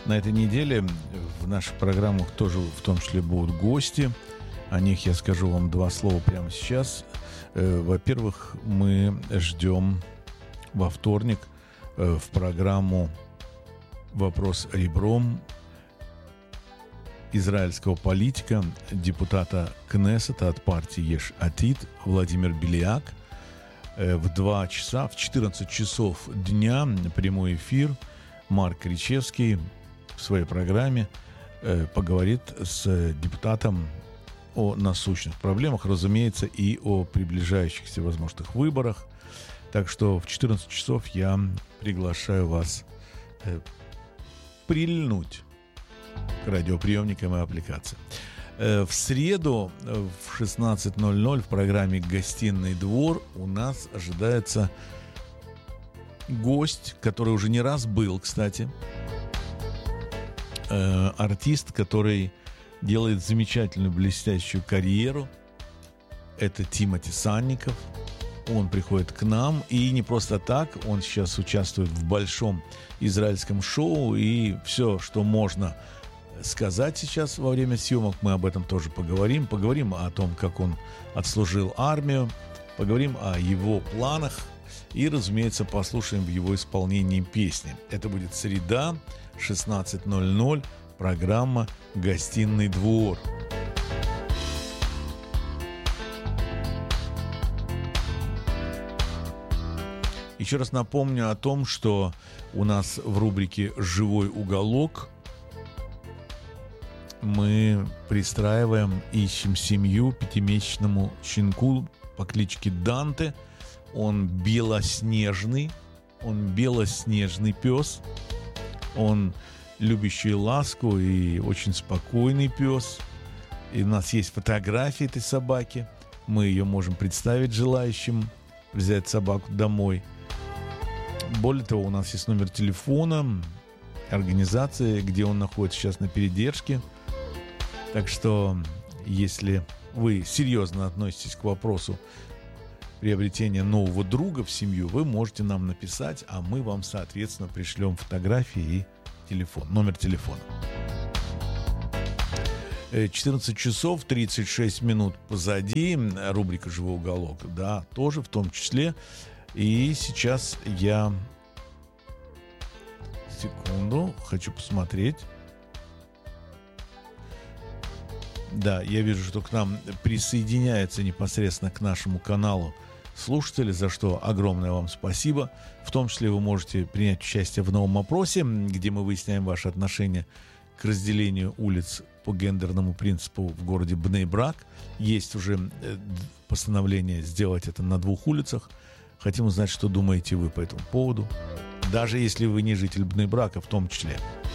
На этой неделе в наших программах тоже в том числе будут гости. О них я скажу вам два слова прямо сейчас. Во-первых, мы ждем во вторник в программу «Вопрос ребром» израильского политика, депутата Кнессета от партии Еш Атид Владимир Белиак. В 2 часа, в 14 часов дня прямой эфир. Марк Кричевский в своей программе поговорит с депутатом о насущных проблемах, разумеется, и о приближающихся возможных выборах. Так что в 14 часов я приглашаю вас прильнуть к радиоприемникам и аппликациям. В среду в 16:00 в программе «Гостиный двор» у нас ожидается гость, который уже не раз был, кстати. Артист, который делает замечательную, блестящую карьеру. Это Тимоти Санников. Он приходит к нам, и не просто так. Он сейчас участвует в большом израильском шоу, и все, что можно сказать сейчас во время съемок, мы об этом тоже поговорим. Поговорим о том, как он отслужил армию, поговорим о его планах и, разумеется, послушаем в его исполнении песни. Это будет среда, 16:00, программа «Гостиный двор». Еще раз напомню о том, что у нас в рубрике «Живой уголок» мы пристраиваем, ищем семью 5-месячному щенку по кличке Данте. Он белоснежный пес. Он любящий ласку и очень спокойный пес. И у нас есть фотографии этой собаки. Мы ее можем представить желающим взять собаку домой. Более того, у нас есть номер телефона организации, где он находится сейчас на передержке. Так что, если вы серьезно относитесь к вопросу приобретения нового друга в семью, вы можете нам написать, а мы вам, соответственно, пришлем фотографии и телефон, номер телефона. 14 часов 36 минут позади, рубрика «Живой уголок», да, тоже в том числе. И сейчас я... Секунду, хочу посмотреть. Да, я вижу, что к нам присоединяется непосредственно к нашему каналу слушатели, за что огромное вам спасибо. В том числе вы можете принять участие в новом опросе, где мы выясняем ваши отношения к разделению улиц по гендерному принципу в городе Бней-Брак. Есть уже постановление сделать это на 2 улицах. Хотим узнать, что думаете вы по этому поводу. Даже если вы не житель Бней-Брака в том числе.